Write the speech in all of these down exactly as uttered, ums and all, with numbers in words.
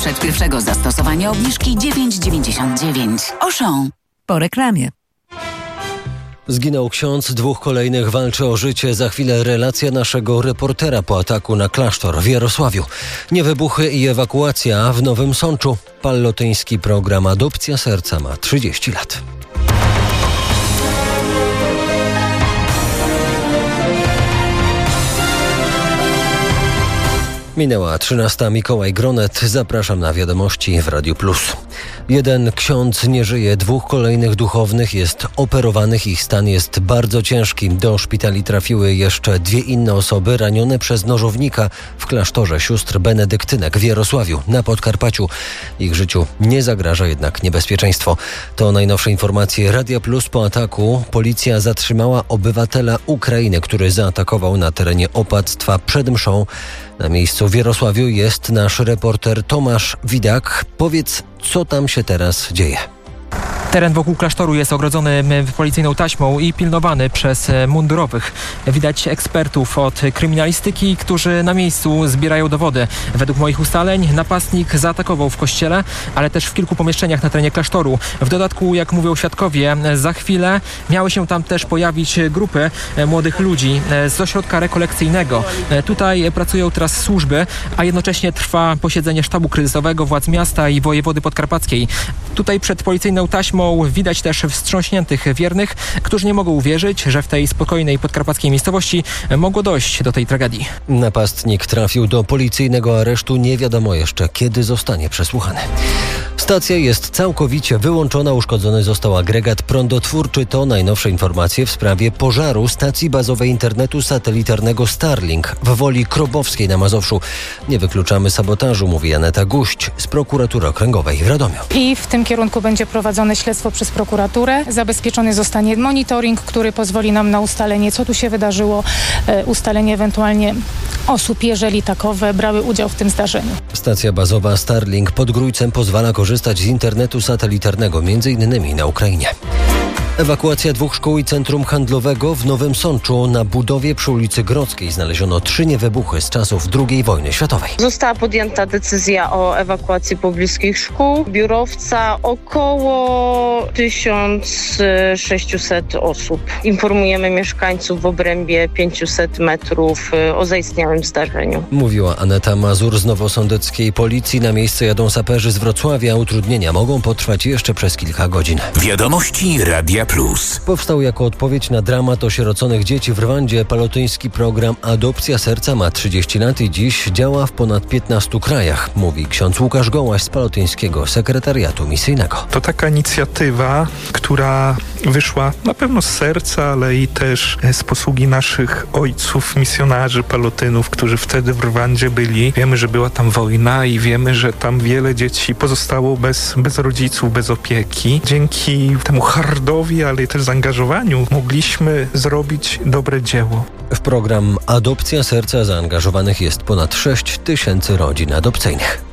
Sprzed pierwszego zastosowania obniżki dziewięć dziewięćdziesiąt dziewięć. Auchan. Po reklamie. Zginął ksiądz, dwóch kolejnych walczy o życie. Za chwilę relacja naszego reportera po ataku na klasztor w Jarosławiu. Niewybuchy i ewakuacja w Nowym Sączu. Pallotyński program Adopcja Serca ma trzydzieści lat. Minęła trzynasta. Mikołaj Gronet. Zapraszam na wiadomości w Radiu Plus. Jeden ksiądz nie żyje, dwóch kolejnych duchownych jest operowanych. Ich stan jest bardzo ciężki. Do szpitali trafiły jeszcze dwie inne osoby ranione przez nożownika w klasztorze sióstr benedyktynek w Jarosławiu na Podkarpaciu. Ich życiu nie zagraża jednak niebezpieczeństwo. To najnowsze informacje Radia Plus. Po ataku policja zatrzymała obywatela Ukrainy, który zaatakował na terenie opactwa przed mszą. Na miejscu w Jarosławiu jest nasz reporter Tomasz Widak. Powiedz, co tam się teraz dzieje? Teren wokół klasztoru jest ogrodzony policyjną taśmą i pilnowany przez mundurowych. Widać ekspertów od kryminalistyki, którzy na miejscu zbierają dowody. Według moich ustaleń napastnik zaatakował w kościele, ale też w kilku pomieszczeniach na terenie klasztoru. W dodatku, jak mówią świadkowie, za chwilę miały się tam też pojawić grupy młodych ludzi z ośrodka rekolekcyjnego. Tutaj pracują teraz służby, a jednocześnie trwa posiedzenie sztabu kryzysowego władz miasta i wojewody podkarpackiej. Tutaj przed policyjną taśmą widać też wstrząśniętych wiernych, którzy nie mogą uwierzyć, że w tej spokojnej podkarpackiej miejscowości mogło dojść do tej tragedii. Napastnik trafił do policyjnego aresztu. Nie wiadomo jeszcze, kiedy zostanie przesłuchany. Stacja jest całkowicie wyłączona. Uszkodzony został agregat prądotwórczy. To najnowsze informacje w sprawie pożaru stacji bazowej internetu satelitarnego Starlink w Woli Krobowskiej na Mazowszu. Nie wykluczamy sabotażu, mówi Aneta Guść z prokuratury okręgowej w Radomiu. I w tym kierunku będzie prowadzone śledztwo przez prokuraturę. Zabezpieczony zostanie monitoring, który pozwoli nam na ustalenie, co tu się wydarzyło, ustalenie ewentualnie osób, jeżeli takowe brały udział w tym zdarzeniu. Stacja bazowa Starlink pod Grójcem pozwala korzystać z internetu satelitarnego, między innymi na Ukrainie. Ewakuacja dwóch szkół i centrum handlowego w Nowym Sączu. Na budowie przy ulicy Grodzkiej znaleziono trzy niewybuchy z czasów drugiej wojny światowej. Została podjęta decyzja o ewakuacji pobliskich szkół. Biurowca około tysiąc sześćset osób. Informujemy mieszkańców w obrębie pięciuset metrów o zaistniałym zdarzeniu. Mówiła Aneta Mazur z nowosądeckiej policji. Na miejsce jadą saperzy z Wrocławia. Utrudnienia mogą potrwać jeszcze przez kilka godzin. Wiadomości Radia Plus. Powstał jako odpowiedź na dramat osieroconych dzieci w Rwandzie. Pallotyński program Adopcja Serca ma trzydzieści lat i dziś działa w ponad piętnastu krajach, mówi ksiądz Łukasz Gołaś z Pallotyńskiego Sekretariatu Misyjnego. To taka inicjatywa, która wyszła na pewno z serca, ale i też z posługi naszych ojców, misjonarzy Pallotynów, którzy wtedy w Rwandzie byli. Wiemy, że była tam wojna i wiemy, że tam wiele dzieci pozostało bez, bez rodziców, bez opieki. Dzięki temu hardowi, ale też zaangażowaniu mogliśmy zrobić dobre dzieło. W program Adopcja Serca zaangażowanych jest ponad sześć tysięcy rodzin adopcyjnych.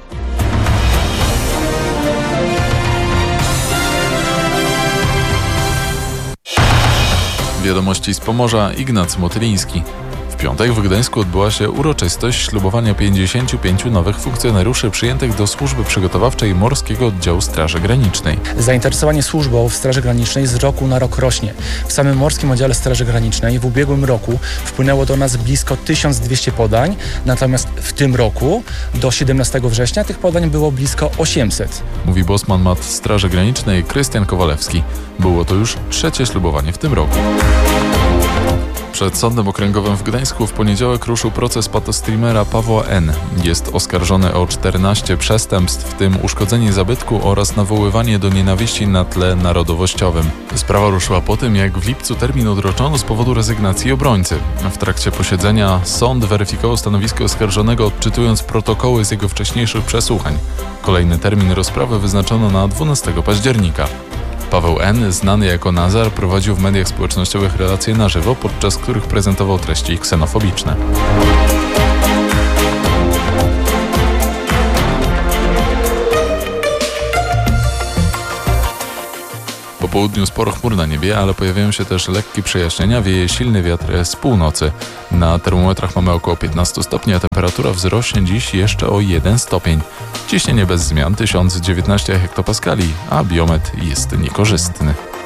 Wiadomości z Pomorza, Ignacy Motyliński. W piątek w Gdańsku odbyła się uroczystość ślubowania pięćdziesięciu pięciu nowych funkcjonariuszy przyjętych do służby przygotowawczej Morskiego Oddziału Straży Granicznej. Zainteresowanie służbą w Straży Granicznej z roku na rok rośnie. W samym Morskim Oddziale Straży Granicznej w ubiegłym roku wpłynęło do nas blisko tysiąc dwieście podań, natomiast w tym roku do siedemnastego września tych podań było blisko osiemset. Mówi bosman mat Straży Granicznej Krystian Kowalewski. Było to już trzecie ślubowanie w tym roku. Przed Sądem Okręgowym w Gdańsku w poniedziałek ruszył proces patostreamera Pawła N. Jest oskarżony o czternaście przestępstw, w tym uszkodzenie zabytku oraz nawoływanie do nienawiści na tle narodowościowym. Sprawa ruszyła po tym, jak w lipcu termin odroczono z powodu rezygnacji obrońcy. W trakcie posiedzenia sąd weryfikował stanowisko oskarżonego, odczytując protokoły z jego wcześniejszych przesłuchań. Kolejny termin rozprawy wyznaczono na dwunastego października. Paweł N., znany jako Nazar, prowadził w mediach społecznościowych relacje na żywo, podczas których prezentował treści ksenofobiczne. Po południu sporo chmur na niebie, ale pojawiają się też lekkie przejaśnienia, wieje silny wiatr z północy. Na termometrach mamy około piętnaście stopni, a temperatura wzrośnie dziś jeszcze o jeden stopień. Ciśnienie bez zmian tysiąc dziewiętnaście hektopaskali, a biometr jest niekorzystny.